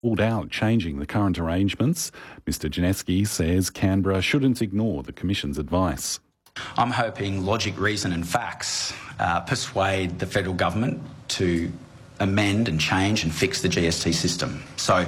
ruled out changing the current arrangements. Mr Janeski says Canberra shouldn't ignore the Commission's advice. I'm hoping logic, reason and facts persuade the federal government to amend and change and fix the GST system. So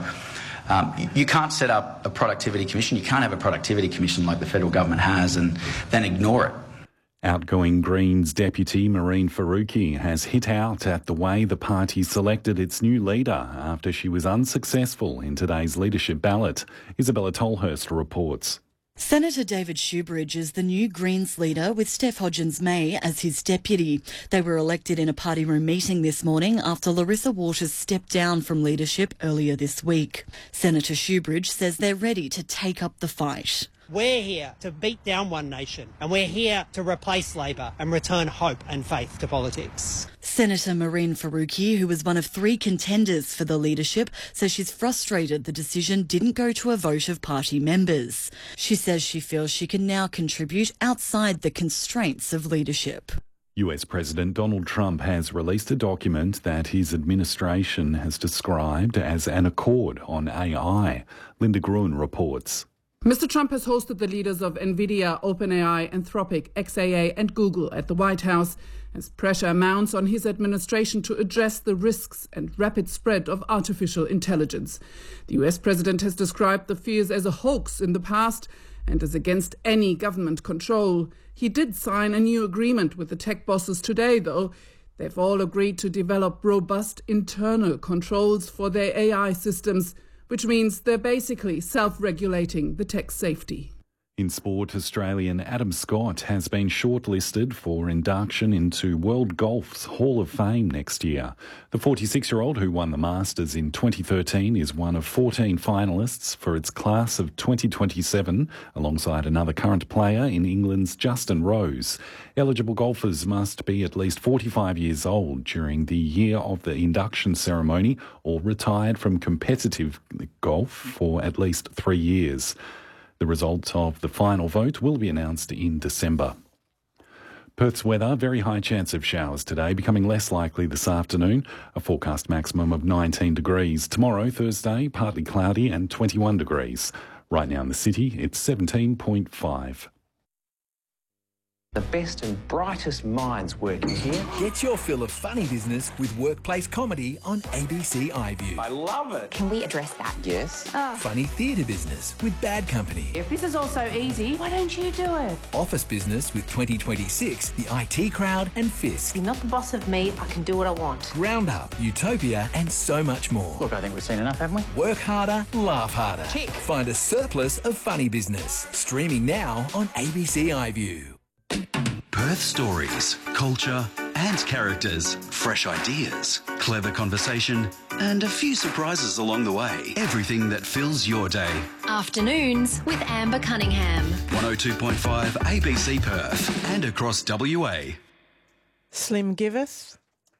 you can't set up a productivity commission, you can't have a productivity commission like the federal government has and then ignore it. Outgoing Greens deputy Mehreen Faruqi has hit out at the way the party selected its new leader after she was unsuccessful in today's leadership ballot. Isabella Tolhurst reports. Senator David Shoebridge is the new Greens leader with Steph Hodgins-May as his deputy. They were elected in a party room meeting this morning after Larissa Waters stepped down from leadership earlier this week. Senator Shoebridge says they're ready to take up the fight. We're here to beat down One Nation and we're here to replace Labor and return hope and faith to politics. Senator Mehreen Faruqi, who was one of 3 contenders for the leadership, says she's frustrated the decision didn't go to a vote of party members. She says she feels she can now contribute outside the constraints of leadership. US President Donald Trump has released a document that his administration has described as an accord on AI. Linda Gruen reports. Mr. Trump has hosted the leaders of NVIDIA, OpenAI, Anthropic, XAA and Google at the White House as pressure mounts on his administration to address the risks and rapid spread of artificial intelligence. The US president has described the fears as a hoax in the past and as against any government control. He did sign a new agreement with the tech bosses today, though. They've all agreed to develop robust internal controls for their AI systems, which means they're basically self-regulating the tech safety. In sport, Australian Adam Scott has been shortlisted for induction into World Golf's Hall of Fame next year. The 46-year-old who won the Masters in 2013 is one of 14 finalists for its class of 2027, alongside another current player in England's Justin Rose. Eligible golfers must be at least 45 years old during the year of the induction ceremony or retired from competitive golf for at least 3 years. The result of the final vote will be announced in December. Perth's weather, very high chance of showers today, becoming less likely this afternoon. A forecast maximum of 19 degrees. Tomorrow, Thursday, partly cloudy and 21 degrees. Right now in the city, it's 17.5. The best and brightest minds working here. Get your fill of funny business with workplace comedy on ABC iView. I love it. Can we address that? Yes. Funny theatre business with Bad Company. If this is all so easy, why don't you do it? Office business with 2026, the IT Crowd and Fisk. You're not the boss of me, I can do what I want. Round Up, Utopia and so much more. Look, I think we've seen enough, haven't we? Work harder, laugh harder. Tick. Find a surplus of funny business. Streaming now on ABC iView. Perth stories, culture and characters, fresh ideas, clever conversation and a few surprises along the way. Everything that fills your day. Afternoons with Amber Cunningham. 102.5 ABC Perth and across WA. Slim giveth,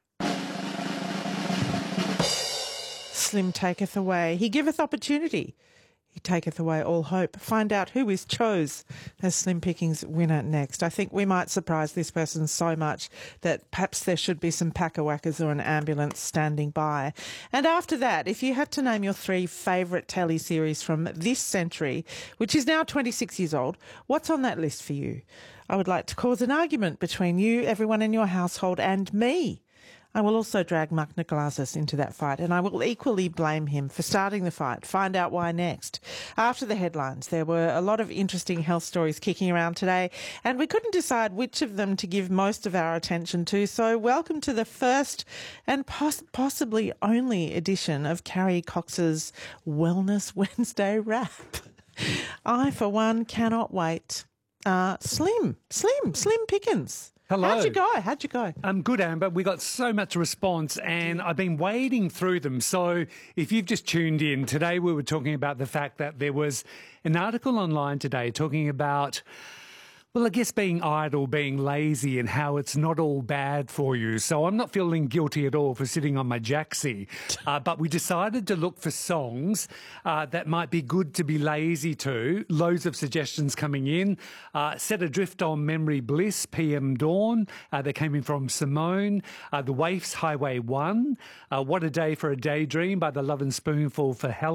Slim taketh away. He giveth opportunity. He taketh away all hope. Find out who is chose as Slim Pickings winner next. I think we might surprise this person so much that perhaps there should be some packer-whackers or an ambulance standing by. And after that, if you had to name your 3 favourite telly series from this century, which is now 26 years old, what's on that list for you? I would like to cause an argument between you, everyone in your household, and me. I will also drag Mark Nicolasis into that fight, and I will equally blame him for starting the fight. Find out why next. After the headlines, there were a lot of interesting health stories kicking around today, and we couldn't decide which of them to give most of our attention to, so welcome to the first and possibly only edition of Carrie Cox's Wellness Wednesday Wrap. I, for one, cannot wait. Slim Pickens. Hello. How'd you go? Good, Amber. We got so much response and I've been wading through them. So if you've just tuned in, today we were talking about the fact that there was an article online today talking about Well, I guess being idle, being lazy, and how it's not all bad for you. So I'm not feeling guilty at all for sitting on my jacksie. But we decided to look for songs that might be good to be lazy to. Loads of suggestions coming in. Set Adrift on Memory Bliss, PM Dawn. They came in from Simone. The Waifs, Highway 1. What a Day for a Daydream by the Love and Spoonful for Helen.